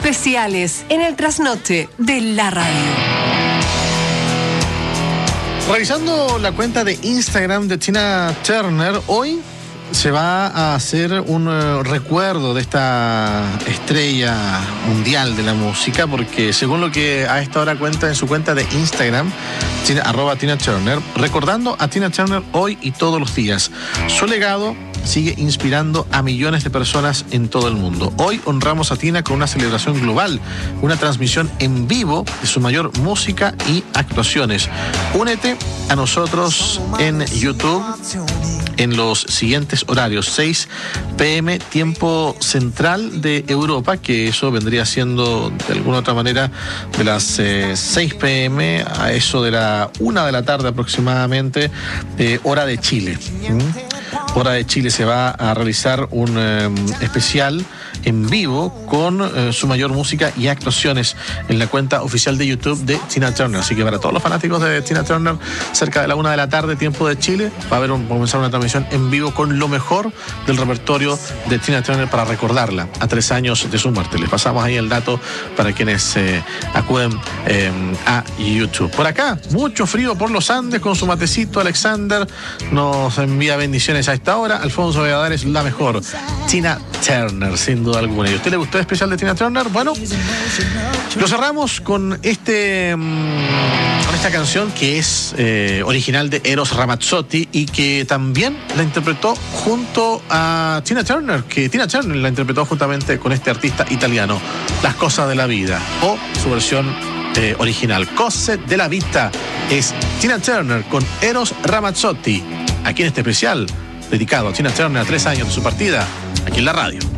especiales en el trasnoche de la radio. Revisando la cuenta de Instagram de Tina Turner, hoy se va a hacer un recuerdo de esta estrella mundial de la música, porque según lo que a esta hora cuenta en su cuenta de Instagram, @Tina Turner, recordando a Tina Turner hoy y todos los días. Su legado sigue inspirando a millones de personas en todo el mundo. Hoy honramos a Tina con una celebración global, una transmisión en vivo de su mayor música y actuaciones. Únete a nosotros en YouTube en los siguientes horarios: 6 p.m. tiempo central de Europa, que eso vendría siendo de alguna otra manera de las 6 p.m. a eso de la 1 de la tarde aproximadamente, hora de Chile. Hora de Chile se va a realizar un especial en vivo con su mayor música y actuaciones en la cuenta oficial de YouTube de Tina Turner. Así que para todos los fanáticos de Tina Turner, cerca de la 1 de la tarde, tiempo de Chile, va a comenzar una transmisión en vivo con lo mejor del repertorio de Tina Turner para recordarla a 3 años de su muerte. Les pasamos ahí el dato para quienes acuden a YouTube. Por acá, mucho frío por los Andes con su matecito. Alexander nos envía bendiciones a esta hora. Alfonso Valladares, la mejor Tina Turner, sin duda alguna. ¿Y a usted le gustó el especial de Tina Turner? Bueno, lo cerramos con esta canción que es original de Eros Ramazzotti y que también la interpretó junto a Tina Turner, que Tina Turner la interpretó juntamente con este artista italiano, Las cosas de la vida, o su versión original, Cose della Vita, es Tina Turner con Eros Ramazzotti, aquí en este especial dedicado a Tina Turner a 3 años de su partida, aquí en la radio.